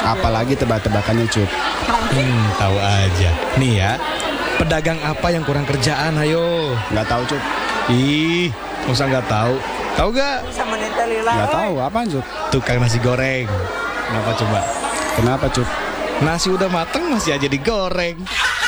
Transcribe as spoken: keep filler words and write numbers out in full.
Apalagi tebak-tebakannya, Cut. Hmm, tahu aja. Nih ya, pedagang apa yang kurang kerjaan, ayo? Nggak tahu, Cut. Ih, masa nggak tahu? Tahu gak? Nggak tahu, apaan, Cut? Tukang nasi goreng. Kenapa coba? Kenapa, Cut? Nasi udah mateng masih aja digoreng.